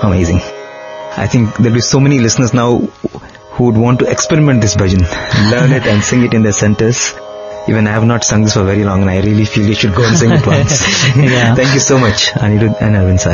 amazing. I think there'll be so many listeners now who would want to experiment this bhajan, learn it and sing it in their centers. Even I have not sung this for very long, and I really feel you should go and sing it once. Yeah. Thank you so much, Anirudh and Arvind sir.